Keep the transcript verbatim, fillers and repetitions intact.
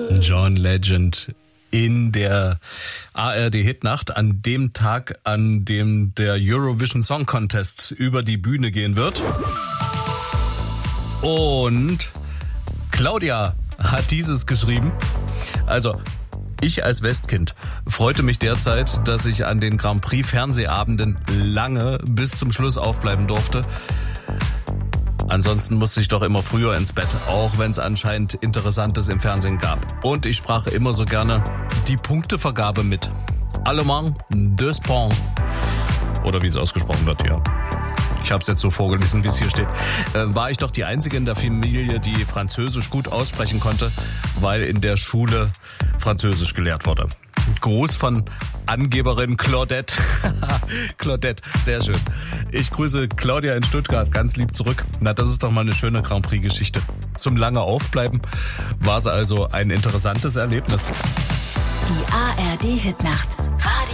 John Legend in der A R D-Hitnacht an dem Tag, an dem der Eurovision Song Contest über die Bühne gehen wird. Und Claudia hat dieses geschrieben. Also, ich als Westkind freute mich derzeit, dass ich an den Grand Prix Fernsehabenden lange bis zum Schluss aufbleiben durfte. Ansonsten musste ich doch immer früher ins Bett, auch wenn es anscheinend Interessantes im Fernsehen gab. Und ich sprach immer so gerne die Punktevergabe mit. Allemand deux points. Oder wie es ausgesprochen wird, ja. Ich habe es jetzt so vorgelesen, wie es hier steht. Äh, war ich doch die Einzige in der Familie, die Französisch gut aussprechen konnte, weil in der Schule Französisch gelehrt wurde. Gruß von Angeberin Claudette. Claudette, sehr schön. Ich grüße Claudia in Stuttgart ganz lieb zurück. Na, das ist doch mal eine schöne Grand Prix-Geschichte. Zum lange Aufbleiben war es also ein interessantes Erlebnis. Die A R D-Hitnacht.